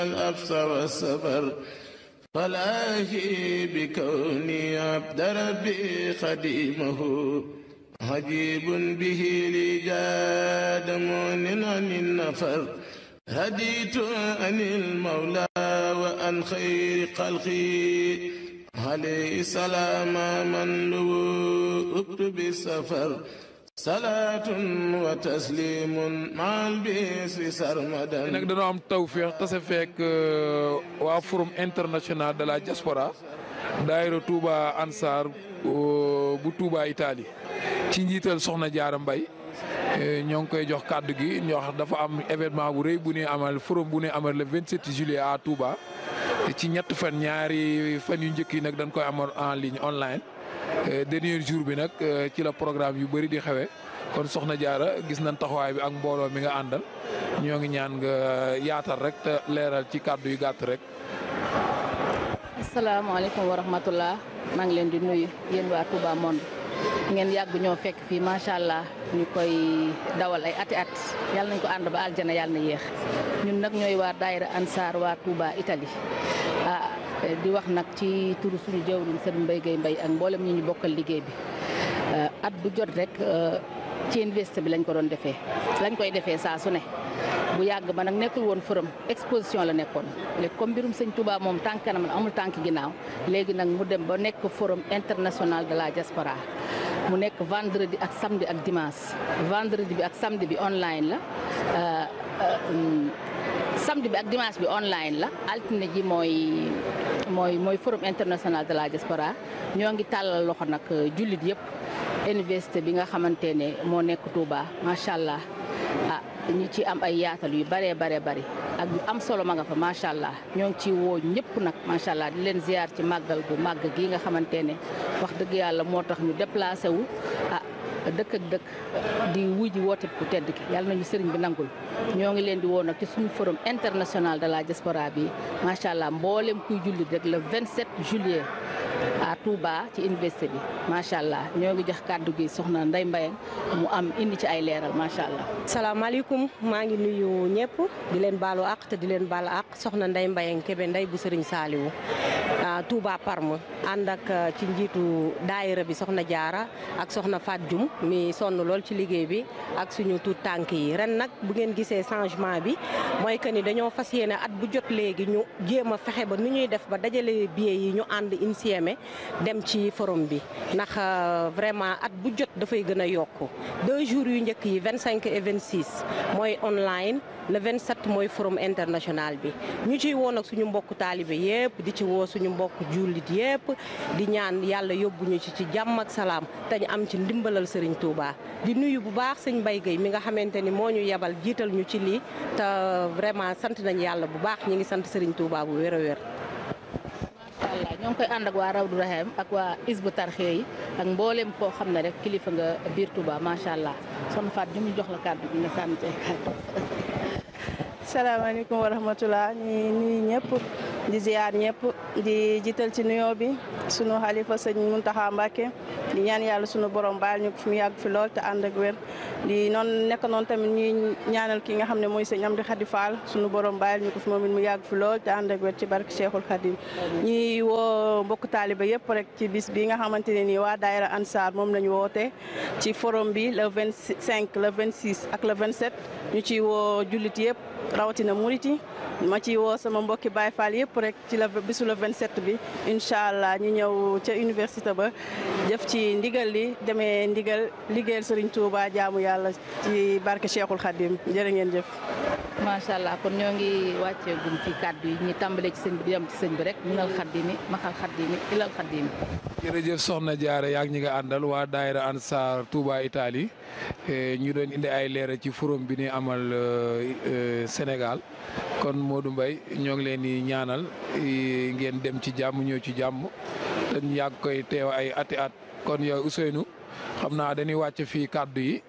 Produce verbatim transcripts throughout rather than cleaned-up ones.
الأبصر والصبر فلاهي بكوني عبد ربي خديمه عجيب به لي جاد مؤن عن النفر هديت عن المولى وعن خير خلقي عليه السلام من لو أكتب السفر صلاة وتسليم مع البيس سرمدا. nag dañoo am tawfeex tase fekk waa forum international de la diaspora daayira Touba Ansar bu Touba Italie ci njiital Soxna Jaara Mbay ñoo ngi koy jox kàddu gi ñu wax dafa am événement bu rëy bu ñuy amal forum bu ñuy amal le vingt-sept juillet à Touba ci ñett fan ñaari fan yu njëkk yi nag dañ koy amal en ligne online. dernier jour bi nag ci la programme yu bëri di xewe kon Soxna Jaara gis nañ taxawaay bi ak mbooloo mi nga àndal ñoo ngi ñaan nga yaatal rek te leeral ci kàddu yu gàtt rek. asalaamaaleykum wa rahmatullah maa ngi leen di nuyu yéen waa Touba Monde ngeen yàgg ñoo fekk fii macha allah ñu koy dawal ay ati at yàlla nañ ko ànd ba aljana yàlla na yéex ñun nag ñooy waa daayira Ansar waa Touba Italie ah. di wax nag ci turu suñu jawriñ Serigne Mbaye Gueye Mbaye ak mboolem ñi ñu bokkal liggéey bi at bu jot rek ci université bi lañ ko doon defee lañ koy defee saa su ne bu yàgg ba nag nekkul woon forum exposition la nekkoon léegi comme mbirum sëñ Touba moom tànk kanam amul tànk ginnaaw léegi nag mu dem ba nekk forum international de la diaspora mu nekk vendredi ak samedi ak dimanche vendredi bi ak samedi bi online la samedi bi ak dimanche bi online la altine ji mooy mooy mooy forum international de la diaspora ñoo ngi tàllal loxo nag jullit yëpp université bi nga xamante ne moo nekk Touba macha allah ah ñi ci am ay yaatal yu baree baree bari ak yu am solo ma nga fa macha allah ñoo ngi ci woo ñëpp nag macha allah di leen ziar ci màggal gu màgg gi nga xamante ne wax dëgg yàlla moo tax ñu déplacé wu ah dëkk ak dëkk di wuji woote bu tedd ki yàlla nañu sëriñ bi nangul ñoo ngi leen di woo nag ci suñu forum international de la diaspora bi macha allah mboolem kuy jullit rek le vingt-sept juillet à Touba ci université bi macha allah ñoo ngi jox kàddu gi soxna Ndeye Mbaye mu am indi ci ay leeral macha allah. salaamaaleykum maa ngi nuyu ñëpp di leen baalu àq te di leen baal àq soxna Ndeye Mbaye Kébé Ndeye bu Serigne Saliou Touba Parme ànd ak ci njiitu daayira bi soxna Jaara ak soxna Fat Dioum mi sonn lool ci liggéey bi ak suñu tuut tànk yi ren nag bu ngeen gisee changement bi mooy que ni dañoo fas yéene at bu jot léegi ñu jéem a fexe ba nu ñuy def ba dajale billet yi ñu ànd insieme dem ci forum bi ndax vraiment at bu jot dafay gën a yokku deux jours yu njëkk yi vingt cinq et vingt six mooy online le vingt-sept mooy forum international bi ñu ciy woo nag suñu mbokku taalibe yëpp di ci woo suñu mbokku jullit yëpp di ñaan yàlla yóbbuñu ci ci jàmm ak salaam te ñu am ci ndimbalal Serigne Touba di nuyu bu baax sëñ Mbaye Gueye mi nga xamante ni moo ñu yebal jiital ñu ci lii te vraiment sant nañ yàlla bu baax ñi ngi sant Serigne Touba bu wér a wér. allah ñoo ngi koy ànd ak waa Rawdu Rahim ak waa Isbu Tarxiya yi ak mboolem koo xam ne rek kilifa nga biir Touba macha allah soxna Faat ñu jox la kàddu gi nga sànni ci kàddu. salaamaaleykum wa rahmatulah ñi nuyu ñëpp di ziar ñëpp di jiital ci nuyoo bi sunu xalifa sëñ Muntaxa Mbàkke di ñaan yàlla sunu borom baal ñu fi mu yàgg fi lool te ànd ak wér di noonu nekk noonu tamit ñuy ñaanal ki nga xam ne mooy sëñ Amdi Xadi Fall sunu borom baal ñu ko fi moom it mu yàgg fi lool te ànd ak wér ci barke Cheikhul Khadim ñuy woo mbokk taaliba yëpp rek ci bis bi nga xamante ne nii waa daayira Ansar moom lañu woote ci forum bi le vingt-cinq le vingt-six ak le vingt-sept ñu ciy woo jullit yëpp rawatina muriti ma ci woo sama mbokki Baye Fall yëpp rek ci la bisu le vingt-sept bi incha allah ñu ñëw ca université ba jëf ci ndigal li demee ndigal liggéeyal Serigne Touba jaamu yàlla ci barke Cheikhul Khadim jërë ngeen jëf. macha allah kon ñoo ngi wàccee gum ci kàddu yi ñu tàmbalee ci sëñ bi di yem ci sëñ bi rek minal xaddimi maxal xaddimi ilal xaddimi. jërëjëf soxna Jaara yaa ngi ñi nga àndal waa daayira Ansar Touba Italie ñu doon indi ay leeral ci forum bi ni amal Sénégal kon Modou Mbaye ñoo ngi leen di ñaanal ngeen dem ci jàmm ñëw ci jàmm te ñu yàgg koy teew ay ati at kon yow Ousseynou xam naa dañuy wàcc fii kàddu yi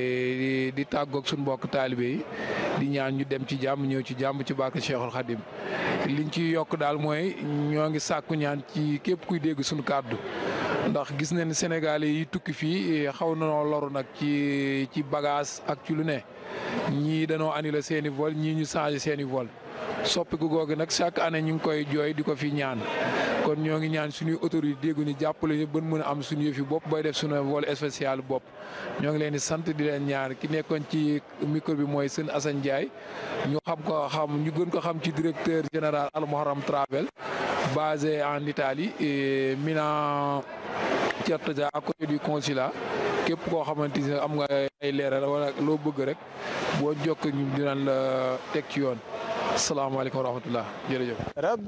di di tàggoog suñu mbokk taalibe yi di ñaan ñu dem ci jàmm ñëw ci jàmm ci barke Cheikhul Khadim liñ ci yokk daal mooy ñoo ngi sàkku ñaan ci képp kuy dégg suñu kàddu ndax gis nañ Sénégalais yi tukki fii xaw na loru nag ci ci bagage ak ci lu ne ñii dañoo annulé seen i vol ñii ñu changé seen i vol soppiku googu nag chaque année ñu ngi koy jooy di ko fi ñaan kon ñoo ngi ñaan suñuy autorité déggu ñu jàppale ñu bën mën a am suñu yëfi bopp bay def suñu vol spécial bopp ñoo ngi leen di sant di leen ñaan ki nekkoon ci micro bi mooy sëñ Assane Ndiaye ñu xam ko xam ñu gën ko xam ci directeur général Al Muharram Travel basé en Italie et Milan Certosa à côté du consulat képp koo xamante ni am nga ay leeral wala loo bëgg rek boo jokk ñu dinañ la teg ci yoon asalaamaaleykum wa rahmatullah jërëjëf